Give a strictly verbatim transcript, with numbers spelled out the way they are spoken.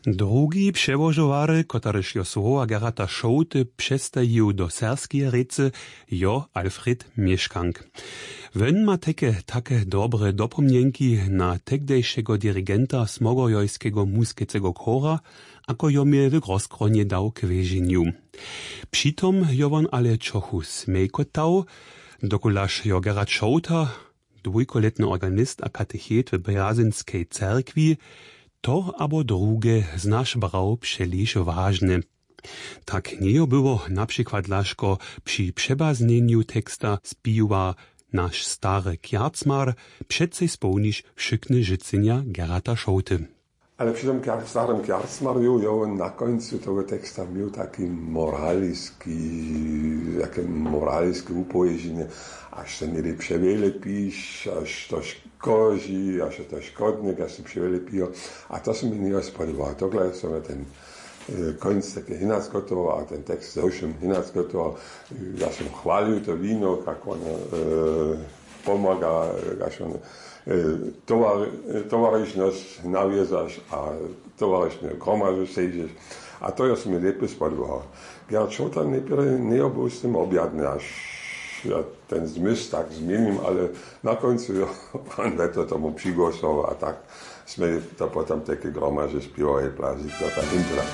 Drugi przewożowary, kotaryż jo słowa Gerata Šouty przestajił do serskie recy, jo Alfred Mieszkank. Wen ma takie, takie dobre dopomnienki na tegdejszego dirigenta Smogorjojskiego muskecego chora, ako jo mnie w rozkronie dał k wieżeniu. Přitom jo won ale czochu smejkotał, dokulaż jo Gerat Šouta, dwójkoletny organist a katechet w Brязynskiej cerkwi, to abo drugie z nasz brał przeliż ważne. Tak nie było na przykład laszko przy przebaznieniu teksta spiwa nasz stary kjarcmar przecie spełnić wszykne życzenia Gerata Šouty. Ale przy tym starym kjarcmarju jo na końcu tego teksta miał taki moralski, takie moralskie upojeżenie, aż to nie przewiele pisz, aż to szkodzi, aż to szkodnik, aż to przewiele pijo. A to się mi nie spodobało. Tohle sobie ten końc taki hinac gotował, a ten tekst zewsім hinac gotował. Ja się chwalił to wino, jak ono e, pomaga, jak ono Towar, towaryśność nawiązasz, a towaryśność gromadzu sejdziesz. A to jest mi lepiej spodobał. Gerard Šouta nie był z tym objadny, aż ja ten zmysł tak zmienił, ale na końcu on to tomu przygłosował, a tak sme to potem takie gromadzy śpiewali, plażyć, to tam intra.